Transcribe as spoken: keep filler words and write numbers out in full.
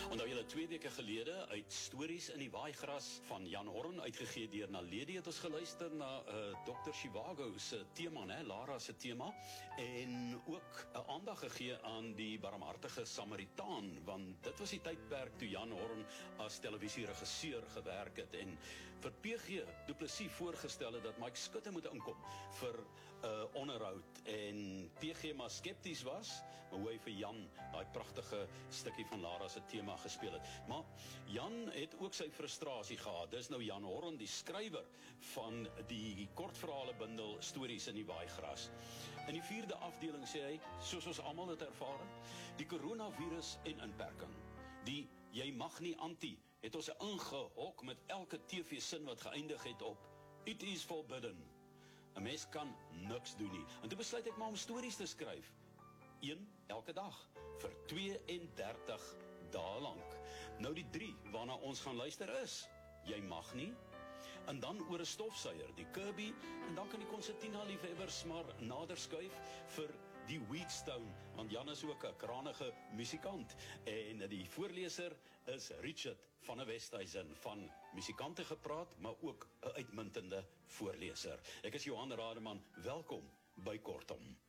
Onthou julle twee weke gelede uit Stories in die Waaigras van Jan Horn uitgegee deur Naledi het ons geluister na uh, dokter Zhivago se tema, né, Lara se tema, en ook 'n uh, aandag gegee aan die barmhartige Samaritaan, want dit was die tydperk toe Jan Horn as televisieregisseur gewerk het en vir P G Du Plessis voorgestel het dat Mike Skutte moet inkom vir 'n uh, onderhoud en P G maar skepties was, maar hoe hy vir Jan daai pragtige stukkie van Lara se tema gespeel het. Maar Jan het ook sy frustrasie gehad. Dis nou Jan Horn, die skrywer van die kortverhalebundel Stories in die Waaigras. In die vierde afdeling sê hy, soos ons almal het ervaar, die coronavirus en inperking. Die jy mag nie anti het ons ingehok met elke T V-sin wat geëindig het op It is forbidden. 'n Mens kan niks doen nie. En toe besluit ek maar om stories te skryf. Een elke dag vir twee-en-dertig dae lank. Nou die drie waarna ons gaan luister is Jy mag nie, en dan oor 'n stofsuier, die Kirby, en dan kan die konsertina liefhebbers maar nader skuif vir die Wheatstone, want Jan is ook 'n kranige musikant, en die voorleser is Richard van der Westhuizen, van musikante gepraat, maar ook 'n uitmuntende voorleser. Ek is Johan Rademan, welkom by Kortom.